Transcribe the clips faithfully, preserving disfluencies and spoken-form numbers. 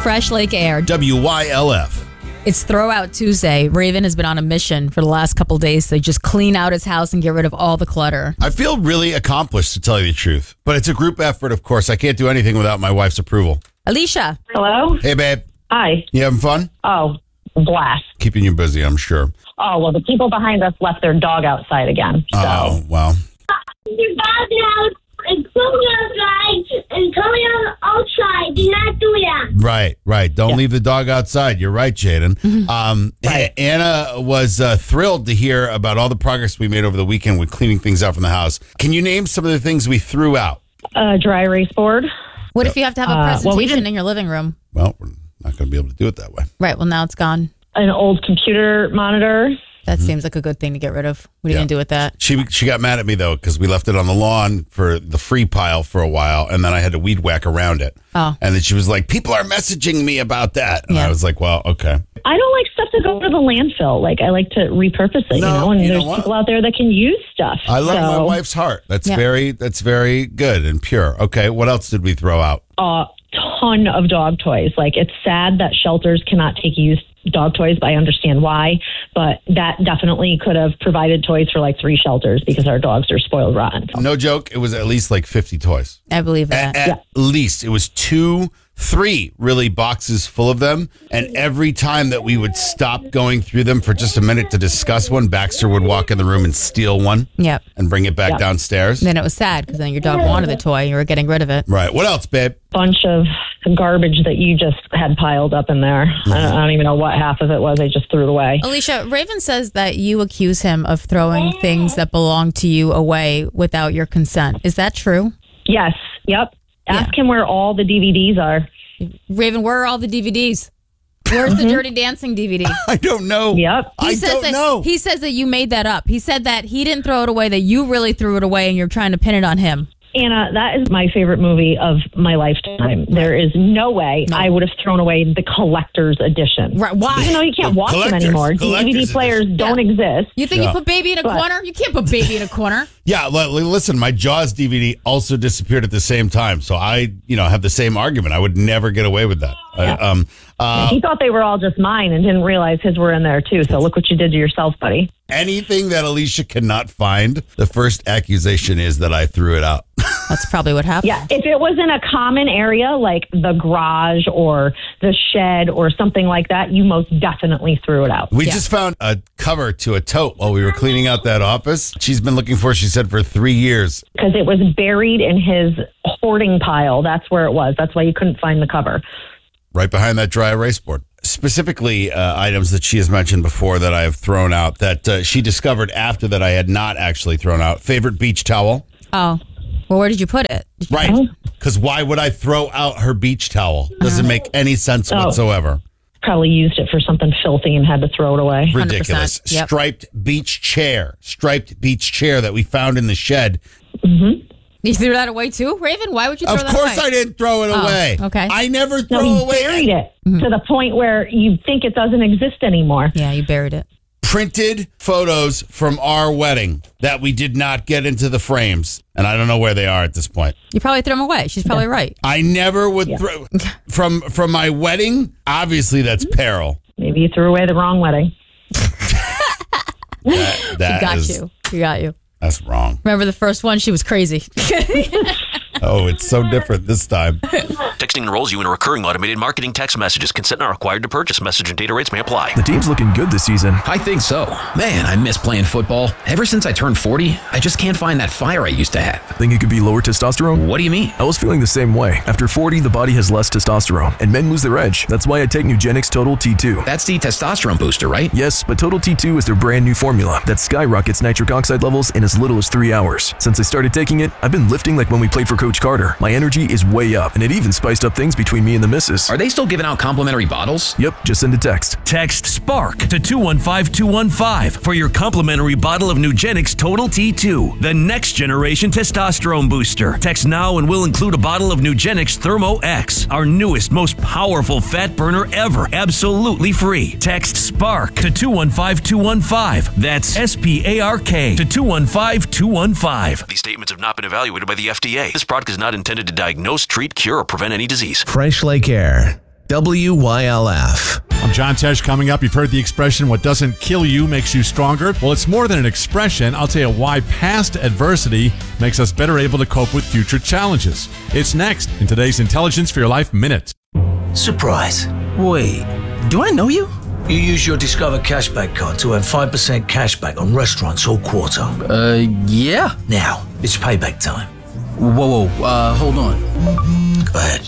Fresh Lake Air. W Y L F. It's Throwout Tuesday. Raven has been on a mission for the last couple days to just clean out his house and get rid of all the clutter. I feel really accomplished, to tell you the truth. But it's a group effort, of course. I can't do anything without my wife's approval. Alicia. Hello? Hey, babe. Hi. You having fun? Oh, blast. Keeping you busy, I'm sure. Oh, well, the people behind us left their dog outside again. So. Oh, wow. Your dog out and coming outside and coming outside. Do not do that. Right, right. Don't Yeah. leave the dog outside. You're right, Jaden. Mm-hmm. Um, Right. Anna was uh, thrilled to hear about all the progress we made over the weekend with cleaning things out from the house. Can you name some of the things we threw out? A dry erase board. What if you have to have a Uh, well, presentation we didn't- in your living room? Well, we're not going to be able to do it that way. Right. Well, now it's gone. An old computer monitor. That seems like a good thing to get rid of. What are you Yeah. going to do with that? She she got mad at me, though, because we left it on the lawn for the free pile for a while, and then I had to weed whack around it. Oh. And then she was like, people are messaging me about that. And Yeah. I was like, well, okay. I don't like stuff to go to the landfill. Like, I like to repurpose it, you No, know, and you know there's what? people out there that can use stuff. I love my So, wife's heart. That's Yeah. very that's very good and pure. Okay, what else did we throw out? A ton of dog toys. Like, it's sad that shelters cannot take used dog toys, but I understand why. But that definitely could have provided toys for like three shelters because our dogs are spoiled rotten. No joke, it was at least like fifty toys. I believe that. At, at least. It was two, three really boxes full of them. And every time that we would stop going through them for just a minute to discuss one, Baxter would walk in the room and steal one Yep. and bring it back Yep. downstairs. Then it was sad because then your dog wanted the toy and you were getting rid of it. Right. What else, babe? Bunch of garbage that you just had piled up in there. I, don't, I don't even know what half of it was. I just threw it away. Alicia, Raven says that you accuse him of throwing things that belong to you away without your consent. Is that true? Yes. Yep. Ask him where all the D V Ds are. Raven, where are all the D V Ds? Where's the Dirty Dancing D V D? I don't know. Yep. I He says don't that, know. He says that you made that up. He said that he didn't throw it away, that you really threw it away and you're trying to pin it on him. Anna, that is my favorite movie of my lifetime. There is no way No. I would have thrown away the collector's edition. Right. Why? Even though you can't The watch them collector's- anymore. D V D collector's players edition. don't Yeah. exist. You think Yeah. you put baby in a But- corner? You can't put baby in a corner. Yeah, li- li- listen, my Jaws D V D also disappeared at the same time. So I, you know, have the same argument. I would never get away with that. I- um, uh, He thought they were all just mine and didn't realize his were in there too. So look what you did to yourself, buddy. anything that Alicia cannot find, the first accusation is that I threw it out. That's probably what happened. Yeah, if it was in a common area like the garage or the shed or something like that, you most definitely threw it out. We Yeah. just found a cover to a tote while we were cleaning out that office. She's been looking for, she said, for three years. Because it was buried in his hoarding pile. That's where it was. That's why you couldn't find the cover. Right behind that dry erase board. Specifically, uh, items that she has mentioned before that I have thrown out that uh, she discovered after that I had not actually thrown out. Favorite beach towel. Oh. Well, where did you put it? Right. Because why would I throw out her beach towel? Doesn't make any sense Oh. whatsoever. Probably used it for something filthy and had to throw it away. one hundred Ridiculous. percent. Yep. Striped beach chair. Striped beach chair that we found in the shed. You threw that away too, Raven? Why would you throw Of that course away? I didn't throw it Oh, away. okay. I never No, throw he away. buried it to the point where you think it doesn't exist anymore. Yeah, you buried it. Printed photos from our wedding that we did not get into the frames. And I don't know where they are at this point. You probably threw them away. She's probably right. I never would Yeah. throw from from my wedding. Obviously, that's peril. Maybe you threw away the wrong wedding. That, that She got is- you. She got you. That's wrong. Remember the first one? She was crazy. Oh, it's so different this time. Texting enrolls you in a recurring automated marketing text messages. Consent not required to purchase. Message and data rates may apply. The team's looking good this season. I think so. Man, I miss playing football. Ever since I turned forty, I just can't find that fire I used to have. Think it could be lower testosterone? What do you mean? I was feeling the same way. After forty, the body has less testosterone, and men lose their edge. That's why I take Nugenix Total T two. That's the testosterone booster, right? Yes, but Total T two is their brand new formula that skyrockets nitric oxide levels in as little as three hours. Since I started taking it, I've been lifting like when we played for Coach Carter. My energy is way up, and it even spiced up things between me and the missus. Are they still giving out complimentary bottles? Yep, just send a text. Text SPARK to two one five two one five for your complimentary bottle of Nugenix Total T two, the next generation testosterone booster. Text now and we'll include a bottle of Nugenix Thermo X, our newest, most powerful fat burner ever, absolutely free. Text SPARK to two one five two one five. That's S P A R K to two one five two one five. These statements have not been evaluated by the F D A. This product is not intended to diagnose, treat, cure, or prevent any disease. Fresh Lake Air. W Y L F. I'm John Tesh. Coming up, you've heard the expression, what doesn't kill you makes you stronger. Well, it's more than an expression. I'll tell you why past adversity makes us better able to cope with future challenges. It's next in today's Intelligence for Your Life Minute. Surprise. Wait, do I know you? You use your Discover Cashback card to earn five percent cashback on restaurants all quarter. Uh, yeah. Now, it's payback time. Whoa, whoa, uh, hold on. Go ahead.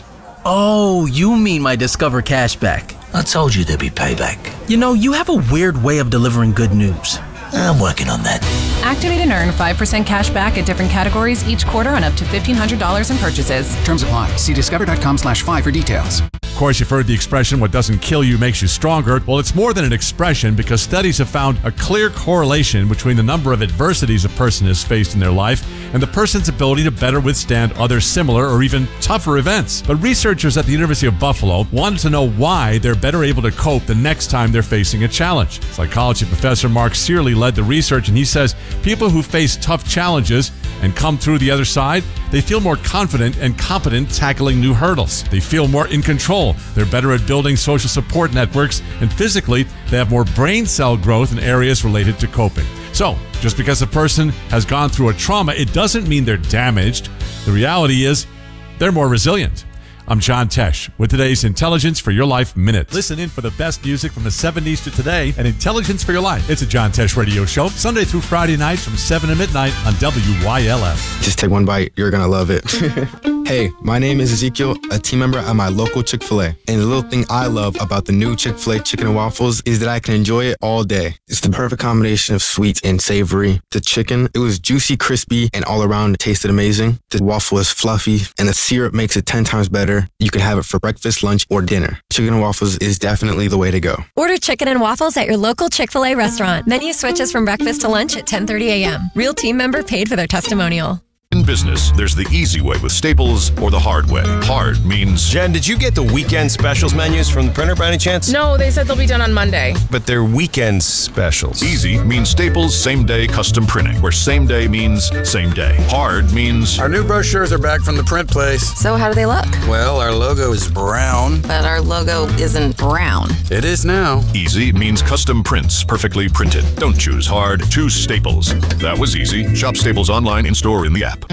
Oh, you mean my Discover Cashback. I told you there'd be payback. You know, you have a weird way of delivering good news. I'm working on that. Activate and earn five percent cash back at different categories each quarter on up to fifteen hundred dollars in purchases. Terms apply. See discover.com slash five for details. Of course, you've heard the expression, what doesn't kill you makes you stronger. Well, it's more than an expression because studies have found a clear correlation between the number of adversities a person has faced in their life and the person's ability to better withstand other similar or even tougher events. But researchers at the University of Buffalo wanted to know why they're better able to cope the next time they're facing a challenge. Psychology professor Mark Searley led the research, and he says people who face tough challenges and come through the other side, they feel more confident and competent tackling new hurdles. They feel more in control. They're better at building social support networks, and physically, they have more brain cell growth in areas related to coping. So, just because a person has gone through a trauma, it doesn't mean they're damaged. The reality is, they're more resilient. I'm John Tesh with today's Intelligence for Your Life Minute. Listen in for the best music from the seventies to today and Intelligence for Your Life. It's a John Tesh radio show, Sunday through Friday nights from seven to midnight on W Y L F. Just take one bite. You're going to love it. Hey, my name is Ezekiel, a team member at my local Chick-fil-A. And the little thing I love about the new Chick-fil-A chicken and waffles is that I can enjoy it all day. It's the perfect combination of sweet and savory. The chicken, it was juicy, crispy, and all around it tasted amazing. The waffle is fluffy, and the syrup makes it ten times better. You can have it for breakfast, lunch, or dinner. Chicken and waffles is definitely the way to go. Order chicken and waffles at your local Chick-fil-A restaurant. Menu switches from breakfast to lunch at ten thirty a.m. Real team member paid for their testimonial. In business, there's the easy way with Staples or the hard way. Hard means... Jen, did you get the weekend specials menus from the printer by any chance? No, they said they'll be done on Monday. But they're weekend specials. Easy means Staples same-day custom printing, where same day means same day. Hard means... Our new brochures are back from the print place. So how do they look? Well, our logo is brown. But our logo isn't brown. It is now. Easy means custom prints, perfectly printed. Don't choose hard, choose Staples. That was easy. Shop Staples online, in-store, in the app.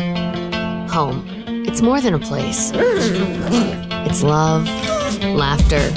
Home. It's more than a place. It's love, laughter,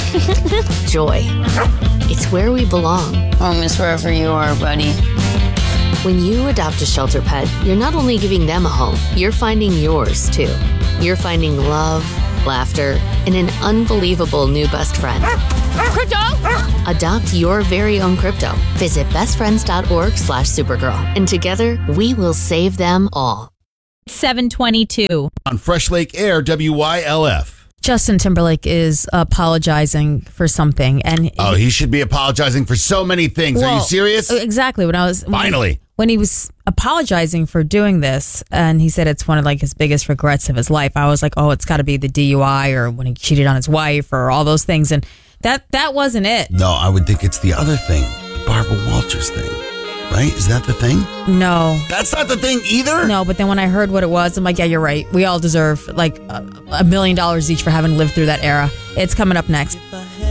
joy. It's where we belong. Home is wherever you are, buddy. When you adopt a shelter pet, you're not only giving them a home, you're finding yours too. You're finding love, laughter, and an unbelievable new best friend. Crypto! Adopt your very own crypto. Visit bestfriends.org slash supergirl. And together, we will save them all. seven twenty-two. On Fresh Lake Air, W Y L F. Justin Timberlake is apologizing for something. and he, Oh, he should be apologizing for so many things. Well, Are you serious? Exactly. When I was Finally. When, when he was apologizing for doing this, and he said it's one of like his biggest regrets of his life, I was like, oh, it's got to be the D U I or when he cheated on his wife or all those things. And that that wasn't it. No, I would think it's the other thing. The Barbara Walters thing. Right? Is that the thing? No. That's not the thing either? No, but then when I heard what it was, I'm like, yeah, you're right. We all deserve like a, a million dollars each for having lived through that era. It's coming up next.